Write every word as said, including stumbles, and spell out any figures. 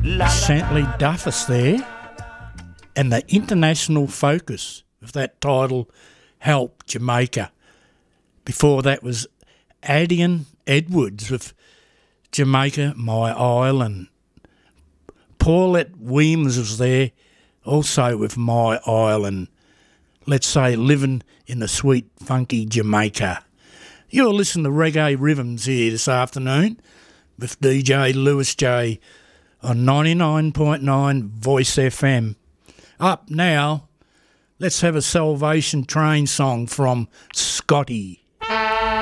Santley Duffus there, and the international focus of that title, Help Jamaica. Before that was Adian Edwards with Jamaica, My Island. Paulette Weems was there, also with My Island. Let's say living in the sweet, funky Jamaica. You're listening to Reggae Rhythms here this afternoon with D J Lewis J on ninety-nine point nine Voice F M. Up now, let's have a Salvation Train song from Scotty.